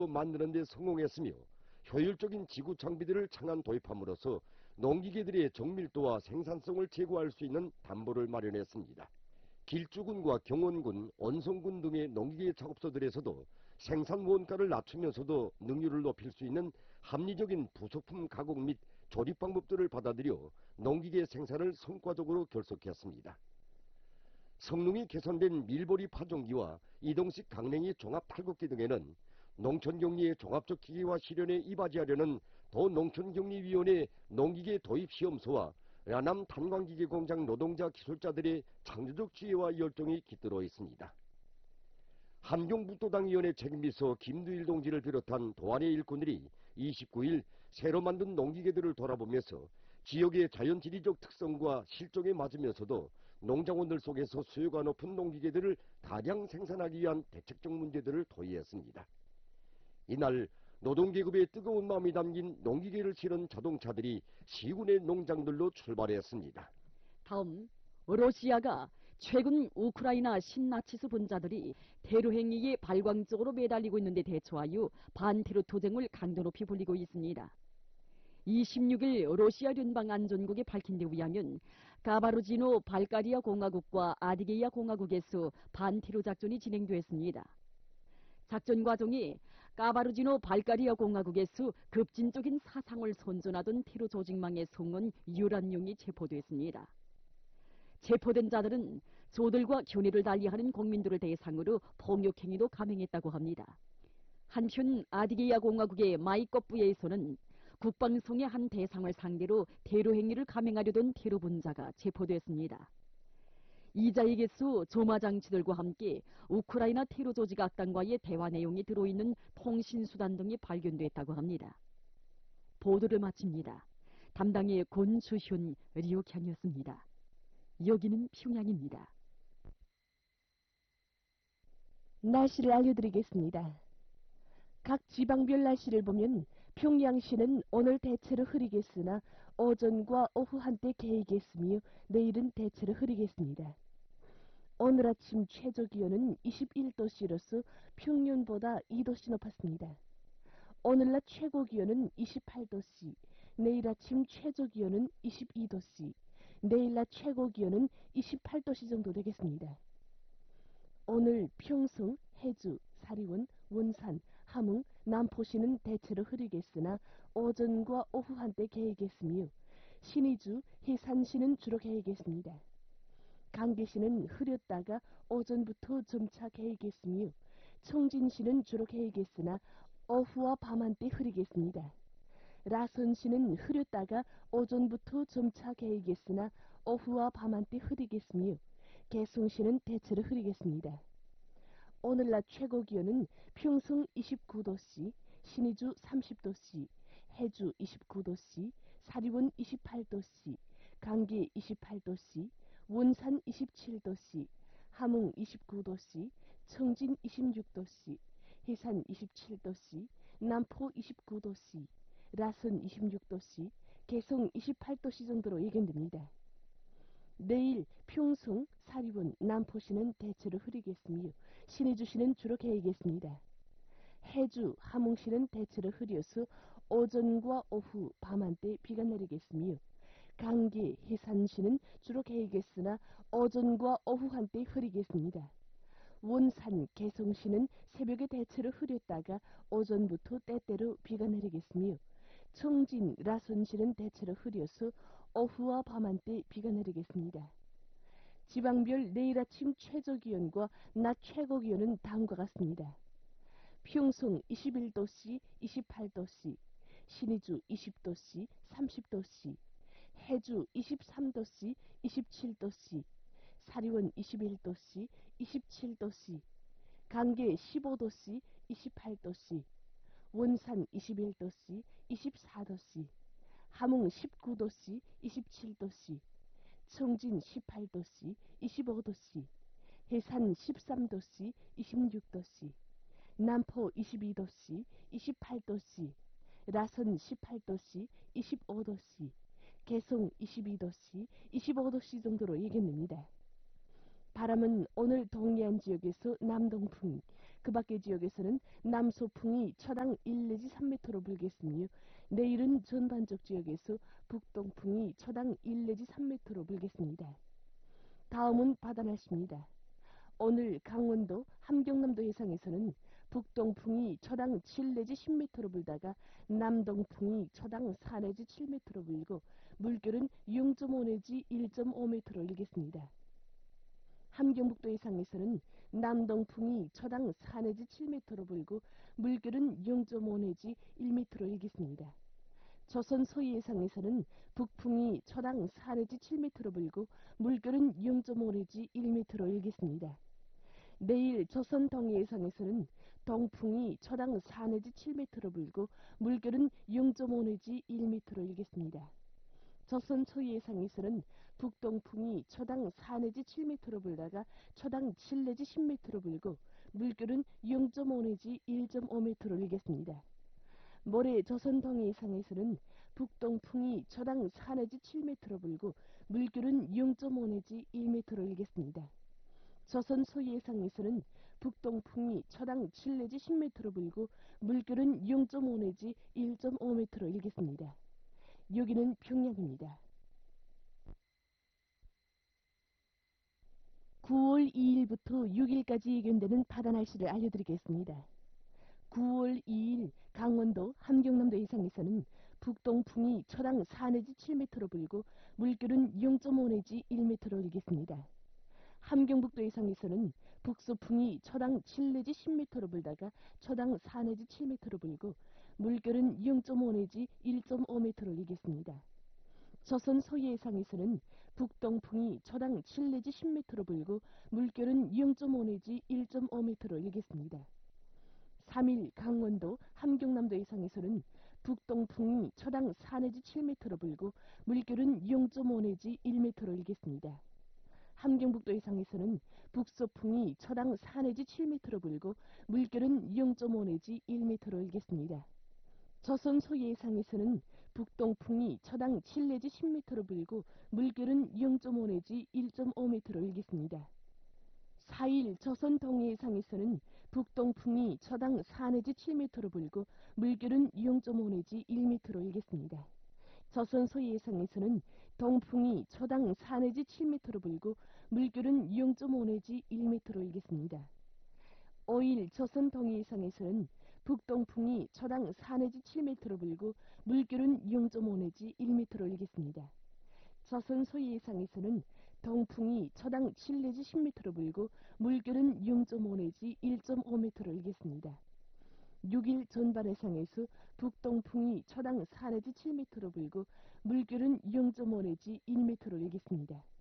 만드는 데 성공했으며 효율적인 지구 장비들을 창안 도입함으로써 농기계들의 정밀도와 생산성을 제고할 수 있는 담보를 마련했습니다. 길주군과 경원군, 언성군 등의 농기계 작업소들에서도 생산 원가를 낮추면서도 능률을 높일 수 있는 합리적인 부속품 가공 및 조립 방법들을 받아들여 농기계 생산을 성과적으로 결속했습니다. 성능이 개선된 밀보리 파종기와 이동식 강냉이 종합 탈곡기 등에는 농촌격리의 종합적 기계화 실현에 이바지하려는 도농촌격리위원회 농기계 도입시험소와 라남 탄광기계 공장 노동자 기술자들의 창조적 지혜와 열정이 깃들어 있습니다. 한경북도당위원회 책임비서 김두일 동지를 비롯한 도안의 일꾼들이 29일 새로 만든 농기계들을 돌아보면서 지역의 자연지리적 특성과 실정에 맞으면서도 농장원들 속에서 수요가 높은 농기계들을 다량 생산하기 위한 대책적 문제들을 토의했습니다. 이날 노동계급의 뜨거운 마음이 담긴 농기계를 실은 자동차들이 시군의 농장들로 출발했습니다. 다음 러시아가 최근 우크라이나 신나치수 분자들이 테러 행위에 발광적으로 매달리고 있는데 대처하여 반테러 투쟁을 강도 높이 벌이고 있습니다. 26일 러시아聯邦안전국이 밝힌 데 의하면 가바르지노 발카리아 공화국과 아디게이아 공화국에서 반테러 작전이 진행됐습니다. 작전 과정이 가바르지노 발카리아 공화국에서 급진적인 사상을 선전하던 테러 조직망의 성원 유란용이 체포됐습니다. 체포된 자들은 조들과 교내를 달리하는 국민들을 대상으로 폭력행위도 감행했다고 합니다. 한편 아디게이아 공화국의 마이kop부에서는 국방성의 한 대상을 상대로 테러 행위를 감행하려던 테러 분자가 체포됐습니다. 이 자에게서 조마장치들과 함께 우크라이나 테러 조직 악당과의 대화 내용이 들어있는 통신수단 등이 발견됐다고 합니다. 보도를 마칩니다. 담당의 권주현 리오칸이었습니다. 여기는 평양입니다. 날씨를 알려드리겠습니다. 각 지방별 날씨를 보면 평양시는 오늘 대체로 흐리겠으나 오전과 오후 한때 개이겠으며 내일은 대체로 흐리겠습니다. 오늘 아침 최저기온은 21도씨로서 평년보다 2도씨 높았습니다. 오늘날 최고기온은 28도씨, 내일 아침 최저기온은 22도씨, 내일 낮 최고기온은 28도씨 정도 되겠습니다. 오늘 평성, 해주, 사리원, 원산, 함흥, 남포시는 대체로 흐리겠으나 오전과 오후 한때 개이겠으며 신의주, 해산시는 주로 개이겠습니다. 강계시는 흐렸다가 오전부터 점차 개이겠으며 청진시는 주로 개이겠으나 오후와 밤 한때 흐리겠습니다. 라선시는 흐렸다가 오전부터 점차 개이겠으나 오후와 밤 한때 흐리겠으며 개성시는 대체로 흐리겠습니다. 오늘 낮 최고기온은 평성 29도씨, 신의주 30도씨, 해주 29도씨, 사리원 28도씨, 강계 28도씨, 원산 27도씨, 함흥 29도씨, 청진 26도씨, 해산 27도씨, 남포 29도씨, 라선 26도씨, 개성 28도씨 정도로 예견됩니다. 내일 평성, 사리원, 남포시는 대체로 흐리겠으며 신의주시는 주로 개이겠습니다. 해주, 함흥시는 대체로 흐려서 오전과 오후, 밤 한때 비가 내리겠으며 강계, 해산시는 주로 개이겠으나 오전과 오후 한때 흐리겠습니다. 원산, 개성시는 새벽에 대체로 흐렸다가 오전부터 때때로 비가 내리겠으며 청진, 라선시는 대체로 흐려서 오후와 밤 한때 비가 내리겠습니다. 지방별 내일 아침 최저기온과 낮 최고기온은 다음과 같습니다. 평성 21도씨, 28도씨, 신의주 20도씨, 30도씨, 해주 23도씨, 27도씨, 사리원 21도씨, 27도씨, 강계 15도씨, 28도씨, 원산 21도씨, 24도씨, 함흥 19도씨, 27도씨, 청진 18도씨, 25도씨, 해산 13도씨, 26도씨, 남포 22도씨, 28도씨, 라선 18도씨, 25도씨, 개성 22도씨, 25도씨 정도로 예견됩니다. 바람은 오늘 동해안 지역에서 남동풍, 그 밖의 지역에서는 남소풍이 초당 1 내지 3m로 불겠으며 내일은 전반적 지역에서 북동풍이 초당 1 내지 3m로 불겠습니다. 다음은 바다 날씨입니다. 오늘 강원도 함경남도 해상에서는 북동풍이 초당 7 내지 10m로 불다가 남동풍이 초당 4 내지 7m로 불고 물결은 0.5 내지 1.5m로 일겠습니다. 함경북도 해상에서는 남동풍이 초당 4 내지 7m로 불고 물결은 0.5 내지 1m로 일겠습니다. 조선 서해 해상에서는 북풍이 초당 4 내지 7m로 불고 물결은 0.5 내지 1m로 일겠습니다. 내일 조선 동해 해상에서는 동풍이 초당 4 내지 7m로 불고 물결은 0.5 내지 1m로 일겠습니다. 조선 서해 해상에서는 북동풍이 초당 4 내지 7m로 불다가 초당 7 내지 10m로 불고 물결은 0.5 내지 1.5m로 일겠습니다. 모레 조선 동해 해상에서는 북동풍이 초당 4 내지 7m로 불고 물결은 0.5 내지 1m로 일겠습니다. 조선 서해 해상에서는 북동풍이 초당 7 내지 10m로 불고 물결은 0.5 내지 1.5m로 일겠습니다. 여기는 평양입니다. 9월 2일부터 6일까지 예견되는 바다 날씨를 알려드리겠습니다. 9월 2일 강원도 함경남도 해상에서는 북동풍이 초당 4 내지 7m로 불고 물결은 0.5 내지 1m로 일겠습니다. 함경북도 해상에서는 북서풍이 초당 7 내지 10m로 불다가 초당 4 내지 7m로 불고 물결은 0.5 내지 1.5m로 일겠습니다. 조선 서해 해상에서는 북동풍이 초당 7 내지 10m로 불고 물결은 0.5 내지 1.5m로 일겠습니다. 3일 강원도 함경남도 해상에서는 북동풍이 초당 4 내지 7m로 불고 물결은 0.5 내지 1m로 일겠습니다. 함경북도 해상에서는 북서풍이 초당 4 내지 7m로 불고 물결은 0.5 내지 1m로 일겠습니다. 조선 서해 해상에서는 북동풍이 초당 7 내지 10m로 불고 물결은 0.5 내지 1.5m로 일겠습니다. 4일 조선 동해 해상에서는 북동풍이 초당 4 내지 7m로 불고 물결은 0.5 내지 1m로 일겠습니다. 조선 서해 해상에서는 동풍이 초당 4 내지 7m로 불고 물결은 0.5 내지 1m로 일겠습니다. 5일 조선 동해 해상에서는 북동풍이 초당 4 내지 7m로 불고 물결은 0.5 내지 1m로 일겠습니다. 조선 서해 해상에서는 동풍이 초당 7 내지 10m로 불고 물결은 0.5 내지 1.5m로 일겠습니다. 6일 전반 해상에서 북동풍이 초당 4 내지 7m로 불고 물결은 0.5 내지 1m로 일겠습니다.